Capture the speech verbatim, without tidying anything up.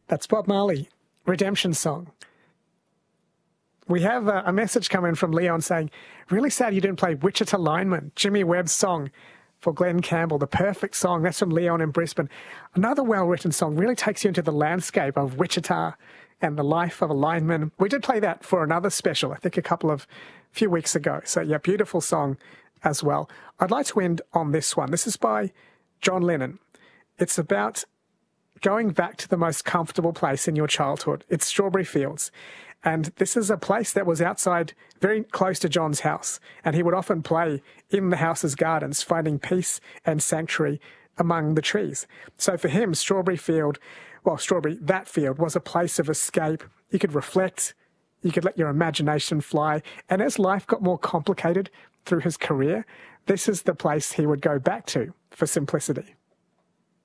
That's Bob Marley, Redemption Song. We have a, a message coming from Leon saying, really sad you didn't play Wichita Lineman, Jimmy Webb's song for Glenn Campbell, the perfect song. That's from Leon in Brisbane. Another well-written song, really takes you into the landscape of Wichita and the life of a lineman. We did play that for another special, I think a couple of few weeks ago. So yeah, beautiful song as well. I'd like to end on this one. This is by John Lennon. It's about going back to the most comfortable place in your childhood. It's Strawberry Fields. And this is a place that was outside, very close to John's house. And he would often play in the house's gardens, finding peace and sanctuary among the trees. So for him, Strawberry Field, well, Strawberry, that field was a place of escape. You could reflect, you could let your imagination fly. And as life got more complicated through his career, this is the place he would go back to for simplicity.